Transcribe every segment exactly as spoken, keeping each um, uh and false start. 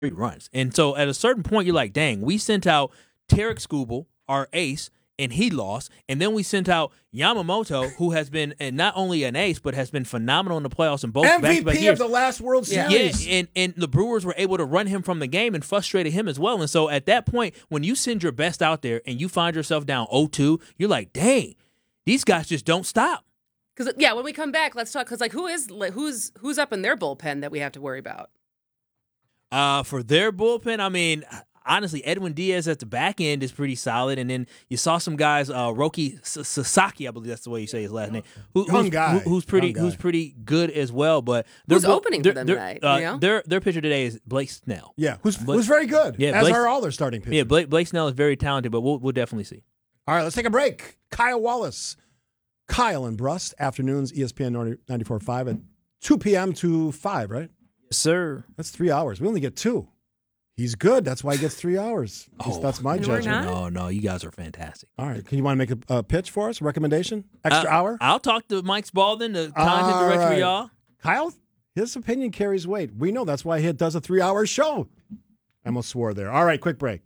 runs. And so at a certain point, you're like, dang, we sent out Tarek Skubal, our ace, and he lost. And then we sent out Yamamoto, who has been and not only an ace, but has been phenomenal in the playoffs in both M V back-to-back P years. of the last World Series. Yeah, and, and the Brewers were able to run him from the game and frustrated him as well. And so at that point, when you send your best out there and you find yourself down oh two, you're like, dang, these guys just don't stop. Because yeah, when we come back, let's talk. Because like, who is who's who's up in their bullpen that we have to worry about? Uh, for their bullpen, I mean, honestly, Edwin Diaz at the back end is pretty solid, and then you saw some guys, uh, Roki Sasaki, I believe that's the way you say his last name, who, Young who's, guy. who- who's pretty, Young guy. who's pretty good as well. But Who's their bull- opening their- for them their- tonight, Uh, you know? Their their pitcher today is Blake Snell. Yeah, who's, Blake- who's very good, Yeah, as Blake- are all their starting pitchers. Yeah, Blake, Blake Snell is very talented, but we'll we'll definitely see. All right, let's take a break. Kyle Wallace. Kyle and Brust, afternoons, E S P N ninety-four point five at two p.m. to five, right? Yes, sir. That's three hours. We only get two. He's good. That's why he gets three hours. At least Oh. that's my And we're judgment. not? No, no, you guys are fantastic. All right. Can you want to make a, a pitch for us? A recommendation? Extra Uh, hour? I'll talk to Mike Spalding, the content All director, right. y'all. Kyle, his opinion carries weight. We know that's why he does a three-hour show. I almost swore there. All right, quick break.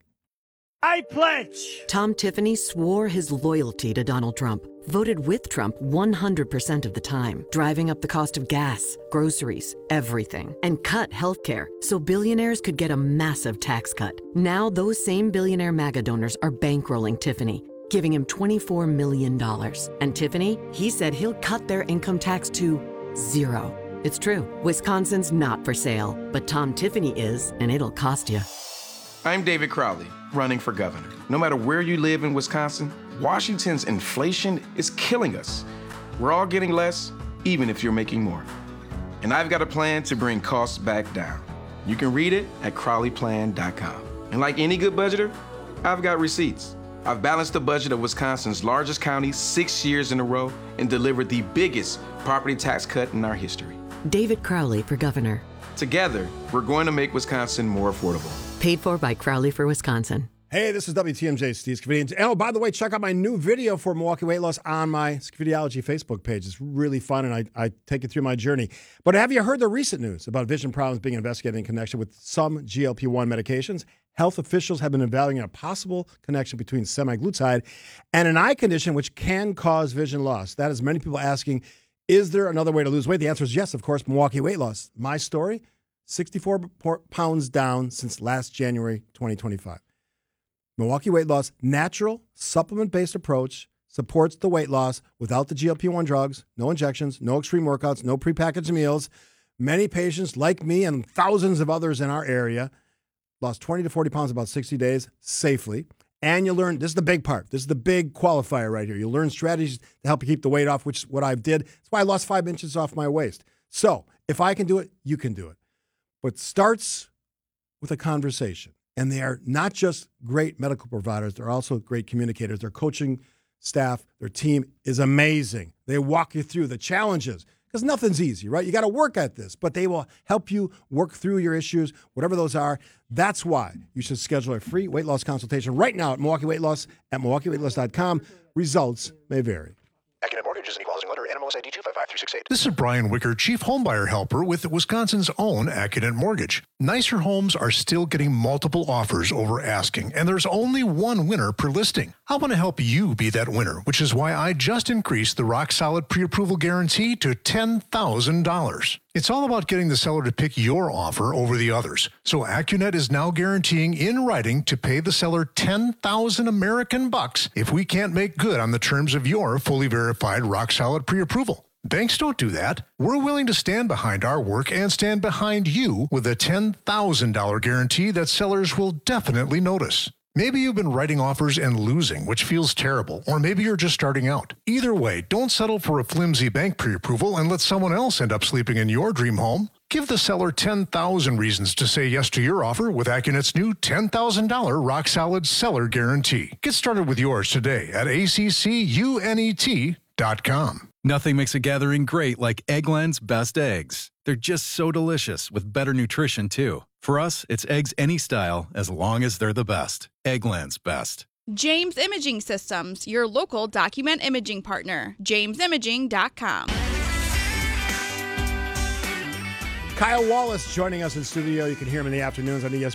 I pledge. Tom Tiffany swore his loyalty to Donald Trump, voted with Trump one hundred percent of the time, driving up the cost of gas, groceries, everything, and cut healthcare so billionaires could get a massive tax cut. Now those same billionaire MAGA donors are bankrolling Tiffany, giving him twenty-four million dollars. And Tiffany, he said he'll cut their income tax to zero. It's true. Wisconsin's not for sale, but Tom Tiffany is, and it'll cost you. I'm David Crowley, running for governor. No matter where you live in Wisconsin, Washington's inflation is killing us. We're all getting less, even if you're making more. And I've got a plan to bring costs back down. You can read it at crowley plan dot com. And like any good budgeter, I've got receipts. I've balanced the budget of Wisconsin's largest county six years in a row and delivered the biggest property tax cut in our history. David Crowley for governor. Together, we're going to make Wisconsin more affordable. Paid for by Crowley for Wisconsin. Hey, this is W T M J, Steve Scavidi. And oh, by the way, check out my new video for Milwaukee Weight Loss on my Scavidiology Facebook page. It's really fun, and I, I take you through my journey. But have you heard the recent news about vision problems being investigated in connection with some G L P one medications? Health officials have been evaluating a possible connection between semaglutide and an eye condition which can cause vision loss. That is many people asking, is there another way to lose weight? The answer is yes, of course, Milwaukee Weight Loss. My story, sixty-four pounds down since last January twenty twenty-five. Milwaukee Weight Loss, natural, supplement-based approach, supports the weight loss without the G L P one drugs, no injections, no extreme workouts, no prepackaged meals. Many patients like me and thousands of others in our area lost twenty to forty pounds in about sixty days safely. And you learn, this is the big part. This is the big qualifier right here. You learn strategies to help you keep the weight off, which is what I did. That's why I lost five inches off my waist. So if I can do it, you can do it. But it starts with a conversation. And they are not just great medical providers, they're also great communicators. Their coaching staff, their team is amazing. They walk you through the challenges because nothing's easy, right? You got to work at this, but they will help you work through your issues, whatever those are. That's why you should schedule a free weight loss consultation right now at Milwaukee Weight Loss at milwaukee weight loss dot com. Results may vary. Academic Mortgage is an equal housing lender. N M L S I D two five five three six eight. This is Brian Wicker, Chief Homebuyer Helper with Wisconsin's own Accident Mortgage. Nicer homes are still getting multiple offers over asking, and there's only one winner per listing. I want to help you be that winner, which is why I just increased the Rock Solid Pre-Approval Guarantee to ten thousand dollars. It's all about getting the seller to pick your offer over the others. So AccuNet is now guaranteeing in writing to pay the seller ten thousand American bucks if we can't make good on the terms of your fully verified Rock Solid Pre-Approval. Banks don't do that. We're willing to stand behind our work and stand behind you with a ten thousand dollars guarantee that sellers will definitely notice. Maybe you've been writing offers and losing, which feels terrible, or maybe you're just starting out. Either way, don't settle for a flimsy bank pre-approval and let someone else end up sleeping in your dream home. Give the seller ten thousand reasons to say yes to your offer with AccuNet's new ten thousand dollars Rock Solid Seller Guarantee. Get started with yours today at A C C U N E T dot com. Nothing makes a gathering great like Eggland's Best Eggs. They're just so delicious with better nutrition, too. For us, it's eggs any style as long as they're the best. Eggland's Best. James Imaging Systems, your local document imaging partner. james imaging dot com. Kyle Wallace joining us in studio. You can hear him in the afternoons on E S P N.